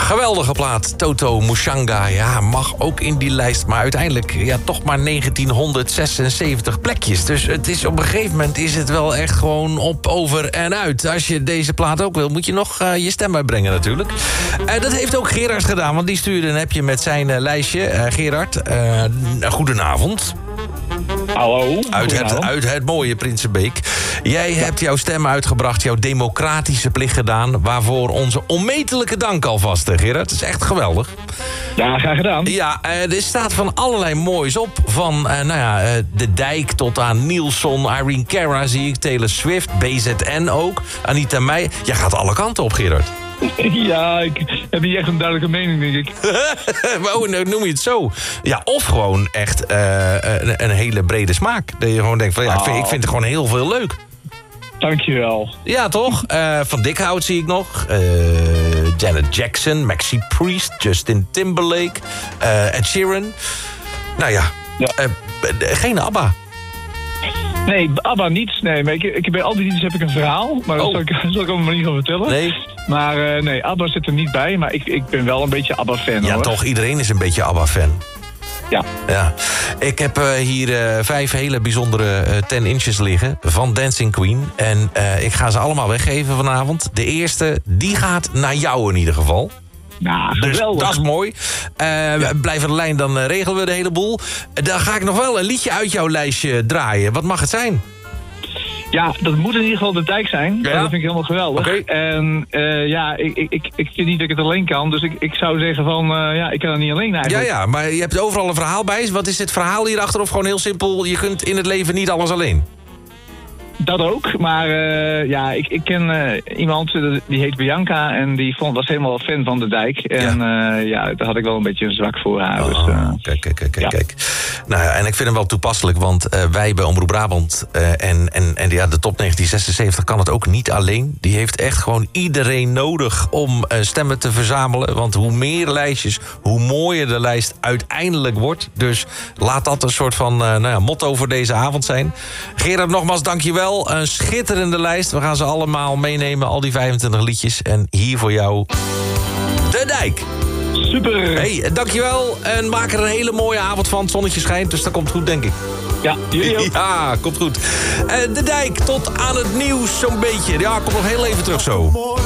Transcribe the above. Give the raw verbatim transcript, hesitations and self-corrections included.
Geweldige plaat, Toto Mushanga. Ja, mag ook in die lijst, maar uiteindelijk ja, toch maar negentienhonderdzesenzeventig plekjes. Dus het is, op een gegeven moment is het wel echt gewoon op, over en uit. Als je deze plaat ook wil, moet je nog uh, je stem uitbrengen natuurlijk. Uh, dat heeft ook Gerard gedaan, want die stuurde een appje met zijn uh, lijstje. Uh, Gerard, uh, goedenavond. Hallo. Uit het, uit het mooie Prinsenbeek. Jij ja. hebt jouw stem uitgebracht, jouw democratische plicht gedaan, waarvoor onze onmetelijke dank alvast, Gerard. Het is echt geweldig. Ja, graag gedaan. Ja, uh, er staat van allerlei moois op. Van uh, nou ja, uh, De Dijk tot aan Nielsen, Irene Cara zie ik, Taylor Swift, B Z N ook, Anita Meijer. Jij gaat alle kanten op, Gerard. Ja, ik heb niet echt een duidelijke mening, denk ik. Oh, nou noem je het zo. Ja, of gewoon echt uh, een, een hele brede smaak. Dat je gewoon denkt van ja, oh. ik, vind, ik vind het gewoon heel veel leuk. Dankjewel. Ja, toch? Uh, van Dikhout zie ik nog. Uh, Janet Jackson, Maxi Priest, Justin Timberlake, uh, Ed Sheeran. Nou ja, ja. Uh, geen ABBA. Nee, ABBA niet. Nee, maar ik, ik, bij al die liedjes heb ik een verhaal. Maar dat oh. zal ik, zal ik allemaal niet gaan vertellen. Nee. Maar uh, nee, ABBA zit er niet bij. Maar ik, ik ben wel een beetje ABBA-fan, ja, hoor. toch? Iedereen is een beetje ABBA-fan. Ja. ja. Ik heb uh, hier uh, vijf hele bijzondere uh, ten inches liggen van Dancing Queen. En uh, ik ga ze allemaal weggeven vanavond. De eerste, die gaat naar jou in ieder geval. Nou, dus geweldig. dat is mooi. Uh, ja. Blijf aan de lijn, dan uh, regelen we de hele boel. Dan ga ik nog wel een liedje uit jouw lijstje draaien. Wat mag het zijn? Ja, dat moet in ieder geval De Dijk zijn. Ja? Dat vind ik helemaal geweldig. Okay. En uh, ja, ik, ik, ik, ik vind niet dat ik het alleen kan. Dus ik, ik zou zeggen van, uh, ja, ik kan het niet alleen eigenlijk. Ja, ja, maar je hebt overal een verhaal bij. Wat is het verhaal hierachter? Of gewoon heel simpel, je kunt in het leven niet alles alleen? Dat ook, maar uh, ja, ik, ik ken uh, iemand, die heet Bianca en die vond, was helemaal fan van De Dijk. En ja, uh, ja daar had ik wel een beetje een zwak voor haar. Oh, dus, uh, kijk, kijk, kijk, ja. kijk. Nou ja, en ik vind hem wel toepasselijk, want uh, wij bij Omroep Brabant uh, en, en, en ja, de top negentien zesenzeventig kan het ook niet alleen. Die heeft echt gewoon iedereen nodig om uh, stemmen te verzamelen. Want hoe meer lijstjes, hoe mooier de lijst uiteindelijk wordt. Dus laat dat een soort van uh, nou ja, motto voor deze avond zijn. Gerard, nogmaals, dank je wel. Een schitterende lijst. We gaan ze allemaal meenemen, al die vijfentwintig liedjes. En hier voor jou, De Dijk. Super. Hey, dankjewel. En maak er een hele mooie avond van. Het zonnetje schijnt, dus dat komt goed, denk ik. Ja, jullie ook. Ja, komt goed. Uh, De Dijk, tot aan het nieuws zo'n beetje. Ja, kom nog heel even terug zo.